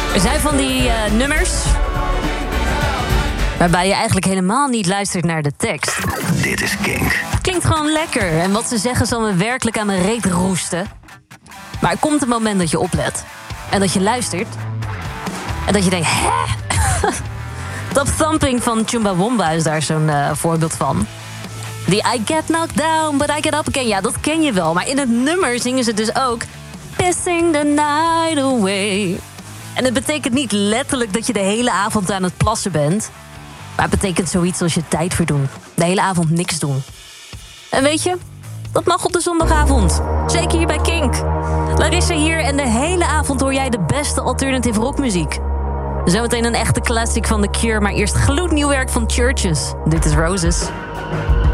Er zijn van die nummers waarbij je eigenlijk helemaal niet luistert naar de tekst. Dit is Kink. Het klinkt gewoon lekker en wat ze zeggen zal me werkelijk aan mijn reet roesten. Maar er komt een moment dat je oplet en dat je luistert en dat je denkt, hè? Dat thumping van Chumbawamba is daar zo'n voorbeeld van. Die I get knocked down, but I get up again. Ja, dat ken je wel. Maar in het nummer zingen ze dus ook Pissing the night away. En het betekent niet letterlijk dat je de hele avond aan het plassen bent. Maar het betekent zoiets als je tijd verdoen. De hele avond niks doen. En weet je, dat mag op de zondagavond. Zeker hier bij Kink. Larissa hier en de hele avond hoor jij de beste alternative rockmuziek. Zometeen een echte classic van The Cure, maar eerst gloednieuw werk van Churches. Dit is Roses.